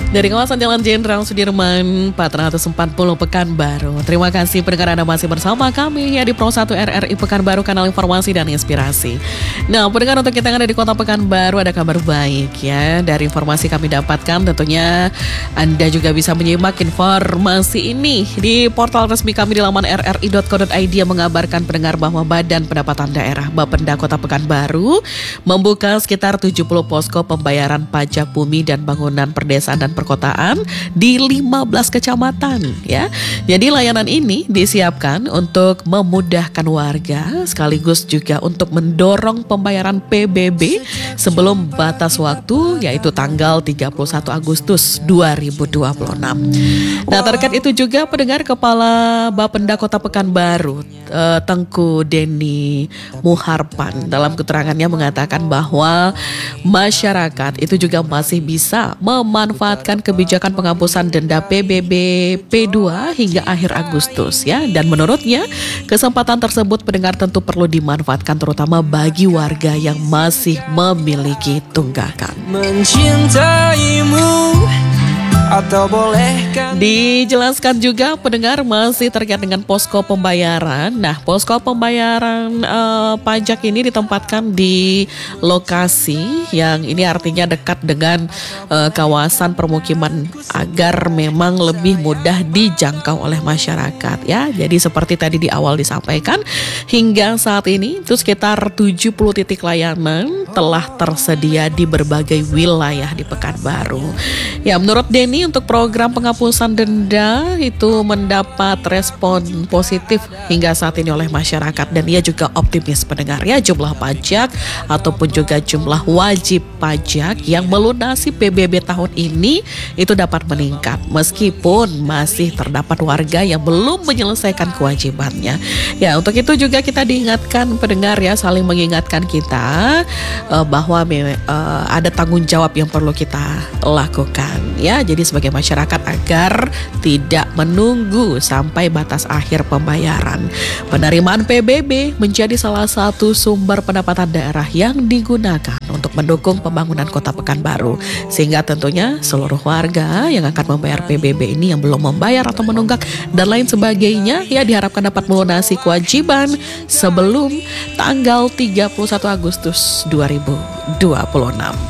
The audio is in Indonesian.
Dari kawasan Jalan Jenderal Sudirman 440 Pekanbaru. Terima kasih pendengar Anda masih bersama kami ya di Pro 1 RRI Pekanbaru, kanal informasi dan inspirasi. Nah, pendengar, untuk kita yang ada di kota Pekanbaru ada kabar baik ya. Dari informasi kami dapatkan, tentunya Anda juga bisa menyimak informasi ini di portal resmi kami di laman rri.co.id yang mengabarkan pendengar bahwa Badan Pendapatan Daerah Bapenda Kota Pekanbaru membuka sekitar 70 posko pembayaran pajak bumi dan bangunan perdesaan dan perkotaan di 15 kecamatan ya. Jadi layanan ini disiapkan untuk memudahkan warga sekaligus juga untuk mendorong pembayaran PBB sebelum batas waktu yaitu tanggal 31 Agustus 2026. Nah, terkait itu juga pendengar, Kepala Bapenda Kota Pekanbaru Tengku Denny Muharpan dalam keterangannya mengatakan bahwa masyarakat itu juga masih bisa memanfaatkan kebijakan penghapusan denda PBB P2 hingga akhir Agustus ya. Dan menurutnya kesempatan tersebut pendengar tentu perlu dimanfaatkan terutama bagi warga yang masih memiliki tunggakan. Mencintaimu atau bolehkan. Dijelaskan juga pendengar masih terkait dengan posko pembayaran. Nah, posko pembayaran pajak ini ditempatkan di lokasi yang ini artinya dekat dengan kawasan permukiman agar memang lebih mudah dijangkau oleh masyarakat ya. Jadi seperti tadi di awal disampaikan, hingga saat ini itu sekitar 70 titik layanan telah tersedia di berbagai wilayah di Pekanbaru. Ya, menurut Denny, untuk program penghapusan denda itu mendapat respon positif hingga saat ini oleh masyarakat, dan ia juga optimis pendengar ya, jumlah pajak ataupun juga jumlah wajib pajak yang melunasi PBB tahun ini itu dapat meningkat meskipun masih terdapat warga yang belum menyelesaikan kewajibannya. Ya, untuk itu juga kita diingatkan pendengar ya, saling mengingatkan kita bahwa ada tanggung jawab yang perlu kita lakukan ya. Jadi sebagai masyarakat agar tidak menunggu sampai batas akhir pembayaran. Penerimaan PBB menjadi salah satu sumber pendapatan daerah yang digunakan untuk mendukung pembangunan Kota Pekanbaru, sehingga tentunya seluruh warga yang akan membayar PBB ini yang belum membayar atau menunggak dan lain sebagainya ya diharapkan dapat melunasi kewajiban sebelum tanggal 31 Agustus 2026.